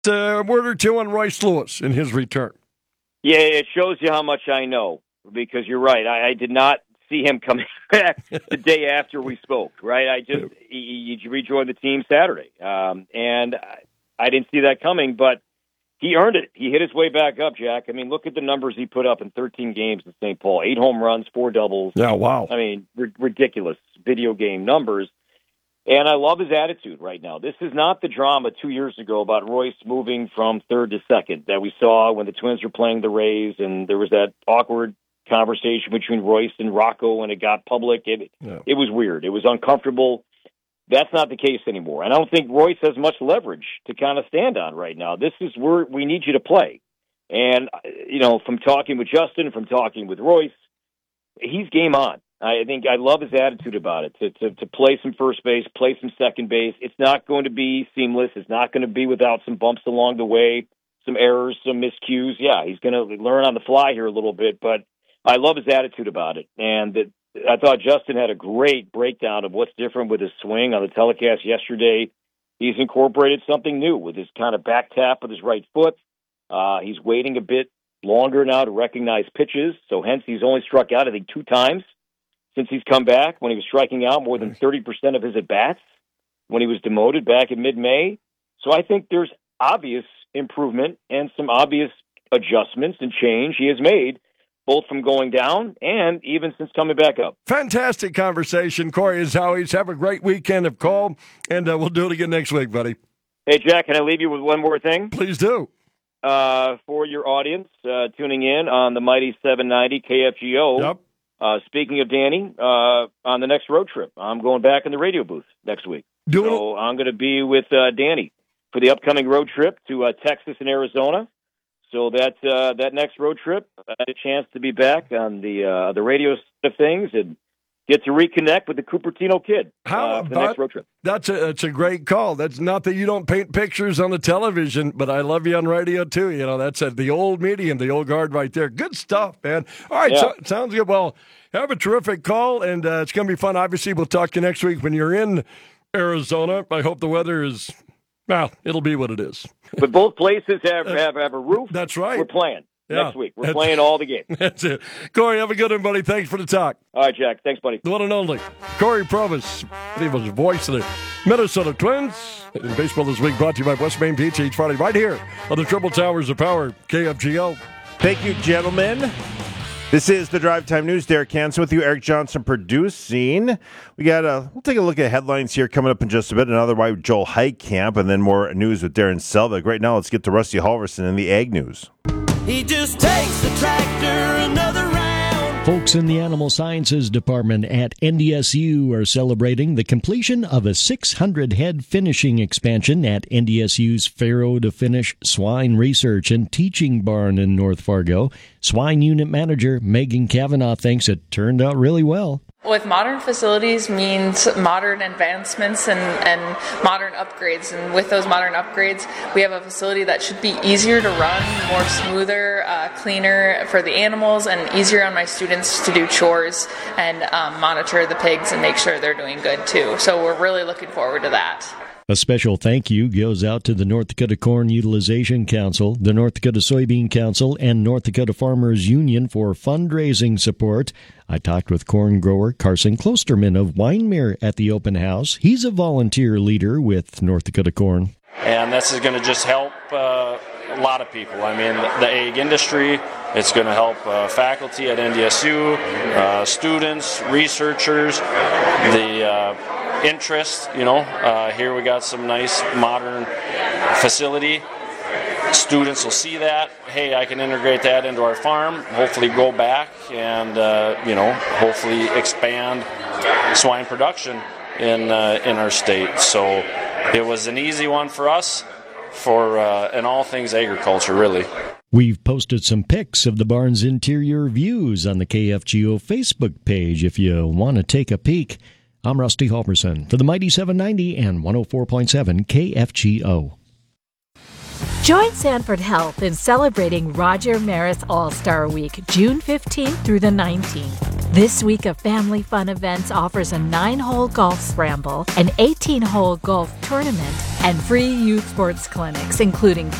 A word or two on Royce Lewis in his return. Yeah, it shows you how much I know, because you're right. I did not see him coming back the day after we spoke, right? He rejoined the team Saturday, and I didn't see that coming, but he earned it. He hit his way back up, Jack. I mean, look at the numbers he put up in 13 games in St. Paul. 8 home runs, 4 doubles. Yeah, wow. I mean, ridiculous video game numbers. And I love his attitude right now. This is not the drama 2 years ago about Royce moving from third to second that we saw when the Twins were playing the Rays, and there was that awkward conversation between Royce and Rocco, and it got public. It was weird. It was uncomfortable. That's not the case anymore. And I don't think Royce has much leverage to kind of stand on right now. This is where we need you to play. And, from talking with Justin, from talking with Royce, he's game on. I think I love his attitude about it, to play some first base, play some second base. It's not going to be seamless. It's not going to be without some bumps along the way, some errors, some miscues. Yeah, he's going to learn on the fly here a little bit, but I love his attitude about it. And I thought Justin had a great breakdown of what's different with his swing on the telecast yesterday. He's incorporated something new with his kind of back tap with his right foot. He's waiting a bit longer now to recognize pitches, so hence he's only struck out, I think, 2 times since he's come back, when he was striking out more than 30% of his at-bats when he was demoted back in mid-May. So I think there's obvious improvement and some obvious adjustments and change he has made, both from going down and even since coming back up. Fantastic conversation, Corey, as always. Have a great weekend of call, and we'll do it again next week, buddy. Hey, Jack, can I leave you with one more thing? Please do. For your audience tuning in on the mighty 790 KFGO, yep. Speaking of Danny, on the next road trip, I'm going back in the radio booth next week. So I'm going to be with Danny for the upcoming road trip to Texas and Arizona. So that next road trip, I had a chance to be back on the radio side of things and get to reconnect with the Cupertino kid for the next road trip. That's a great call. That's not that you don't paint pictures on the television, but I love you on radio too. That's the old medium, the old guard right there. Good stuff, man. All right, yeah. Sounds good. Well, have a terrific call, and it's going to be fun. Obviously, we'll talk to you next week when you're in Arizona. I hope the weather is, it'll be what it is. But both places have a roof. That's right. We're playing. Next week. We're playing all the games. That's it. Corey, have a good one, buddy. Thanks for the talk. All right, Jack. Thanks, buddy. The one and only Corey Provus. He was the voice of the Minnesota Twins. In baseball this week, brought to you by West Main Pizza each Friday right here on the Triple Towers of Power, KFGO. Thank you, gentlemen. This is the Drive Time News. Derek Hansen with you. Eric Johnson producing. We'll take a look at headlines here coming up in just a bit. Another why Joel Heitkamp, and then more news with Darren Selvig. Right now, let's get to Rusty Halverson in the Ag News. He just takes the tractor another round. Folks in the Animal Sciences Department at NDSU are celebrating the completion of a 600-head finishing expansion at NDSU's Farrow to Finish Swine Research and Teaching Barn in North Fargo. Swine Unit Manager Megan Kavanaugh thinks it turned out really well. With modern facilities means modern advancements and modern upgrades. And with those modern upgrades, we have a facility that should be easier to run, more smoother, cleaner for the animals, and easier on my students to do chores and monitor the pigs and make sure they're doing good too. So we're really looking forward to that. A special thank you goes out to the North Dakota Corn Utilization Council, the North Dakota Soybean Council, and North Dakota Farmers Union for fundraising support. I talked with corn grower Carson Klosterman of Winemere at the open house. He's a volunteer leader with North Dakota Corn. And this is going to just help a lot of people. I mean, the ag industry, it's going to help faculty at NDSU, students, researchers, the interest, here we got some nice modern facility. Students will see that. Hey, I can integrate that into our farm, hopefully go back and, hopefully expand swine production in our state. So it was an easy one for us in all things agriculture, really. We've posted some pics of the barn's interior views on the KFGO Facebook page if you want to take a peek. I'm Rusty Halverson for the Mighty 790 and 104.7 KFGO. Join Sanford Health in celebrating Roger Maris All-Star Week, June 15th through the 19th. This week of Family Fun Events offers a 9-hole golf scramble, an 18-hole golf tournament, and free youth sports clinics, including